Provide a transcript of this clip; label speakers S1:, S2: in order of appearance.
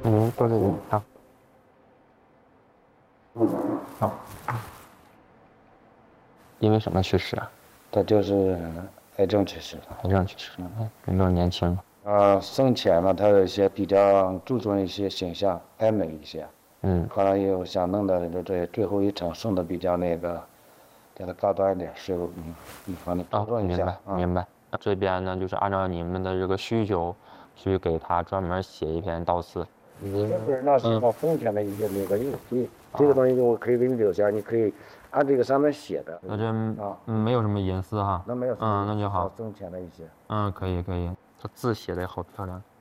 S1: 坐这里好。好。因为什么去世啊？
S2: 他就是癌症去世了。
S1: 癌症去世了，人都年轻。
S2: 生前嘛，他有一些比较注重一些形象，爱美一些。后来又想弄的这最后一场送的比较那个，给他高端一点，税务方面注重一下。
S1: 明白。这边呢，就是按照你们的这个需求，去给他专门写一篇悼词。
S2: 那是我奉献的一个那个印记，这个东西我可以给你留下，你可以按这个上面写的。
S1: 那这没有什么隐私哈。
S2: 那没有。
S1: 那就好。
S2: 挣钱的一些。
S1: 可以。他字写的也好漂亮。